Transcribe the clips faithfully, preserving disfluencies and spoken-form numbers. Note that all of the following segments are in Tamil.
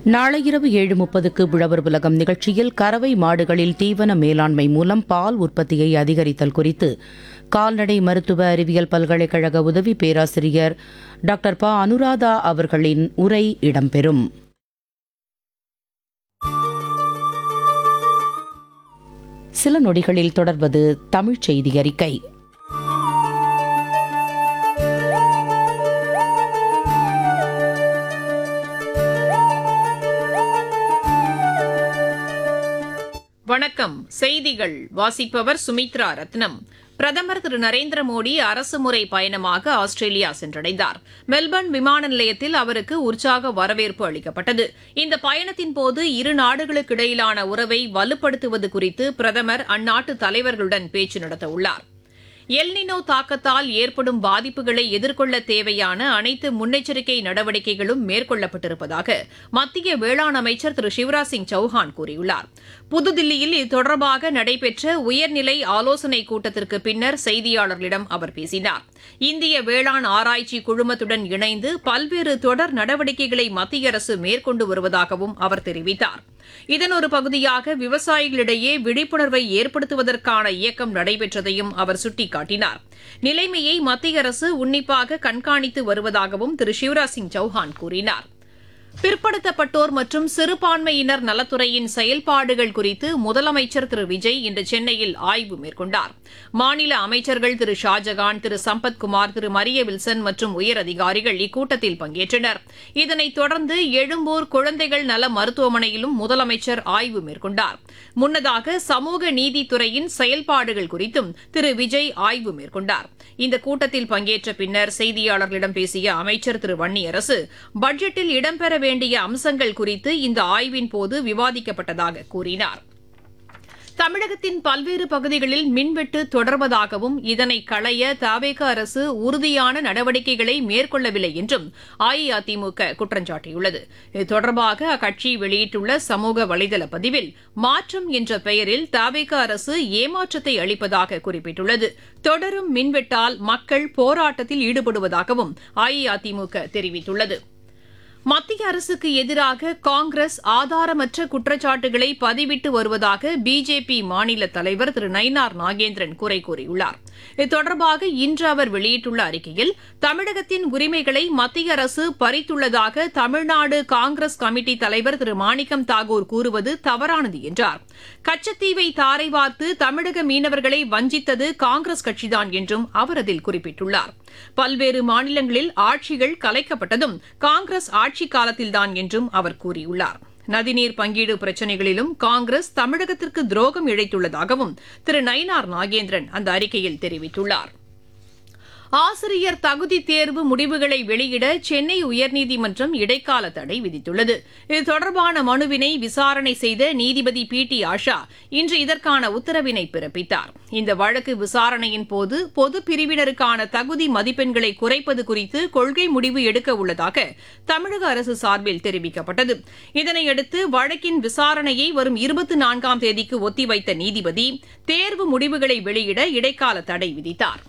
நாளை இரவு ஏழு முப்பதுக்கு உழவர் உலகம் நிகழ்ச்சியில் கறவை மாடுகளில் தீவன மேலாண்மை மூலம் பால் உற்பத்தியை அதிகரித்தல் குறித்து கால்நடை மருத்துவ அறிவியல் பல்கலைக்கழக உதவி பேராசிரியர் டாக்டர் ப அனுராதா அவர்களின் உரை இடம்பெறும். சில நொடிகளில் தொடர்வது தமிழ்ச் செய்தி அறிக்கை. வணக்கம். செய்திகள் வாசிப்பவர் சுமித்ரா ரத்னம். பிரதமர் திரு நரேந்திர மோடி அரசுமுறை பயணமாக ஆஸ்திரேலியா சென்றடைந்தார். மெல்பர்ன் விமான நிலையத்தில் அவருக்கு உற்சாக வரவேற்பு அளிக்கப்பட்டது. இந்த பயணத்தின்போது இரு நாடுகளுக்கு இடையிலான உறவை வலுப்படுத்துவது குறித்து பிரதமர் அந்நாட்டு தலைவர்களுடன் பேச்சு நடத்தவுள்ளார். எல்னினோ தாக்கத்தால் ஏற்படும் பாதிப்புகளை எதிர்கொள்ள தேவையான அனைத்து முன்னெச்சரிக்கை நடவடிக்கைகளும் மேற்கொள்ளப்பட்டிருப்பதாக மத்திய வேளாண் அமைச்சர் திரு சிவராஜ் சிங் சௌஹான் கூறியுள்ளார். புதுதில்லியில் இது தொடர்பாக நடைபெற்ற உயர்நிலை ஆலோசனைக் கூட்டத்திற்கு பின்னர் செய்தியாளர்களிடம் அவர் பேசினார். இந்திய வேளாண் ஆராய்ச்சி குழுமத்துடன் இணைந்து பல்வேறு தொடர் நடவடிக்கைகளை மத்திய அரசு மேற்கொண்டு வருவதாகவும் அவர் தெரிவித்தார். இதன் ஒரு பகுதியாக விவசாயிகளிடையே விழிப்புணர்வை ஏற்படுத்துவதற்கான இயக்கம் நடைபெற்றதையும் அவர் சுட்டிக்காட்டினார். நிலைமையை மத்திய அரசு உன்னிப்பாக கண்காணித்து வருவதாகவும் திரு சிவராஜ் சிங் சௌஹான் கூறினார். பிற்படுத்தப்பட்டோர் மற்றும் சிறுபான்மையினர் நலத்துறையின் செயல்பாடுகள் குறித்து முதலமைச்சர் திரு விஜய் இன்று சென்னையில் ஆய்வு மேற்கொண்டார். மாநில அமைச்சர்கள் திரு ஷாஜகான், திரு சம்பத்குமார், திரு மரிய வில்சன் மற்றும் உயரதிகாரிகள் இக்கூட்டத்தில் பங்கேற்றனர். இதனைத் தொடர்ந்து எழும்பூர் குழந்தைகள் நல மருத்துவமனையிலும் முதலமைச்சர் ஆய்வு மேற்கொண்டார். முன்னதாக சமூக நீதித்துறையின் செயல்பாடுகள் குறித்தும் திரு விஜய் ஆய்வு மேற்கொண்டார். இந்த கூட்டத்தில் பங்கேற்ற பின்னர் செய்தியாளர்களிடம் பேசிய அமைச்சர் திரு வன்னியரசு, பட்ஜெட்டில் இடம்பெற வேண்டிய அம்சங்கள் குறித்து இந்த ஆய்வின் போது விவாதிக்கப்பட்டதாக கூறினார். தமிழகத்தின் பல்வேறு பகுதிகளில் மின்வெட்டு தொடர்வதாகவும் இதனை களைய தவேக அரசு உறுதியான நடவடிக்கைகளை மேற்கொள்ளவில்லை என்றும் அஇஅதிமுக குற்றம் சாட்டியுள்ளது. இது தொடர்பாக அக்கட்சி வெளியிட்டுள்ள சமூக வலைதள பதிவில் மாற்றம் என்ற பெயரில் தவேக அரசு ஏமாற்றத்தை அளிப்பதாக குறிப்பிட்டுள்ளது. தொடரும் மின்வெட்டால் மக்கள் போராட்டத்தில் ஈடுபடுவதாகவும் அஇஅதிமுக தெரிவித்துள்ளது. மத்திய அரசுக்கு எதிராக காங்கிரஸ் ஆதாரமற்ற குற்றச்சாட்டுகளை பதிவிட்டு வருவதாக பிஜேபி மாநில தலைவர் திரு நயினார் நாகேந்திரன் குறை கூறியுள்ளார். இது தொடர்பாக இன்று அவர் வெளியிட்டுள்ள அறிக்கையில், தமிழகத்தின் உரிமைகளை மத்திய அரசு பறித்துள்ளதாக தமிழ்நாடு காங்கிரஸ் கமிட்டி தலைவர் திரு மாணிக்கம் தாகூர் கூறுவது தவறானது என்றார். கச்சத்தீவை தாரை வார்த்து தமிழக மீனவர்களை வஞ்சித்தது காங்கிரஸ் கட்சிதான் என்றும் அவர் அதில் குறிப்பிட்டுள்ளார். பல்வேறு மாநிலங்களில் ஆட்சிகள் கலைக்கப்பட்டதும் காங்கிரஸ் ஆட்சி காலத்தில்தான் என்றும் அவர் கூறியுள்ளார். நதிநீர் பங்கீடு பிரச்சினைகளிலும் காங்கிரஸ் தமிழகத்திற்கு துரோகம் இழைத்துள்ளதாகவும் திரு நயினார் நாகேந்திரன் அந்த அறிக்கையில் தெரிவித்துள்ளார். ஆசிரியர் தகுதி தேர்வு முடிவுகளை வெளியிட சென்னை உயர்நீதிமன்றம் இடைக்கால தடை விதித்துள்ளது. இது தொடர்பான மனுவினை விசாரணை செய்த நீதிபதி பி டி ஆஷா இன்று இதற்கான உத்தரவினை பிறப்பித்தார். இந்த வழக்கு விசாரணையின் போது பொது பிரிவினருக்கான தகுதி மதிப்பெண்களை குறைப்பது குறித்து கொள்கை முடிவு எடுக்க உள்ளதாக தமிழக அரசு சார்பில் தெரிவிக்கப்பட்டது. இதனையடுத்து வழக்கின் விசாரணையை வரும் இருபத்தி நான்காம் தேதிக்கு ஒத்திவைத்த நீதிபதி தேர்வு முடிவுகளை வெளியிட இடைக்கால தடை விதித்தார்.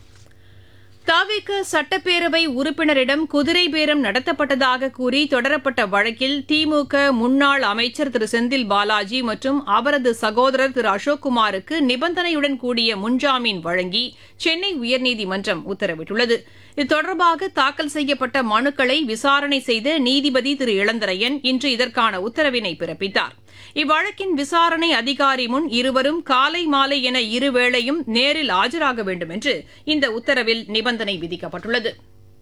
தவிக சட்டப்பேரவை உறுப்பினரிடம் குதிரை பேரம் நடத்தப்பட்டதாக கூறி தொடரப்பட்ட வழக்கில் திமுக முன்னாள் அமைச்சர் திரு செந்தில் பாலாஜி மற்றும் அவரது சகோதரர் திரு அசோக்குமாருக்கு நிபந்தனையுடன் கூடிய முன்ஜாமீன் வழங்கி சென்னை உயர்நீதிமன்றம் உத்தரவிட்டுள்ளது. இது தொடர்பாக தாக்கல் செய்யப்பட்ட மனுக்களை விசாரணை செய்த நீதிபதி திரு இளந்தரையன் இன்று இதற்கான உத்தரவினை பிறப்பித்தார். இவ்வழக்கின் விசாரணை அதிகாரி முன் இருவரும் காலை மாலை என இருவேளையும் நேரில் ஆஜராக வேண்டும் என்று இந்த உத்தரவில் நிபந்தனை விதிக்கப்பட்டுள்ளது.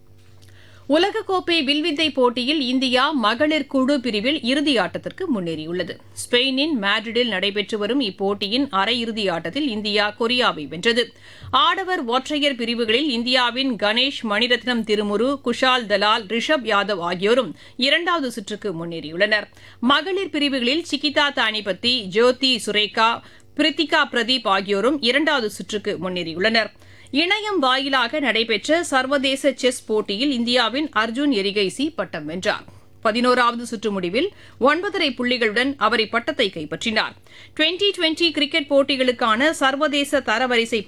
உலகக்கோப்பை வில்வித்தை போட்டியில் இந்தியா மகளிர் குழு பிரிவில் இறுதியாட்டத்திற்கு முன்னேறியுள்ளது. ஸ்பெயினின் மேட்ரிடில் நடைபெற்று வரும் இப்போட்டியின் அரையிறுதி ஆட்டத்தில் இந்தியா கொரியாவை வென்றது. ஆடவர் ஒற்றையர் பிரிவுகளில் இந்தியாவின் கணேஷ் மணிரத்னம் திருமுரு, குஷால் தலால், ரிஷப் யாதவ் ஆகியோரும் இரண்டாவது சுற்றுக்கு முன்னேறியுள்ளனர். மகளிர் பிரிவுகளில் சிகிதா தானிபத்தி, ஜோதி சுரேகா, பிரித்திகா பிரதீப் ஆகியோரும் இரண்டாவது சுற்றுக்கு முன்னேறியுள்ளனர். இணையம் வாயிலாக நடைபெற்ற சர்வதேச செஸ் போட்டியில் இந்தியாவின் அர்ஜுன் எரிகைசி பட்டம் வென்றார். பதினோராவது சுற்று முடிவில் ஒன்பதரை புள்ளிகளுடன் அவர் இப்பட்டத்தை கைப்பற்றினார். டுவெண்டி டுவெண்டி கிரிக்கெட் போட்டிகளுக்கான சர்வதேச தரவரிசை